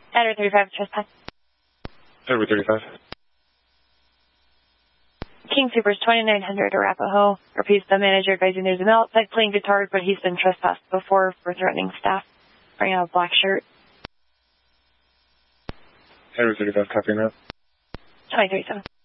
Edward 35, trespass. Edward 35. King Supers 2900 Arapahoe. Repeats the manager advising there's an outside playing guitar, but he's been trespassed before for threatening staff. Wearing a black shirt. Edward 35, copying that. 23-7.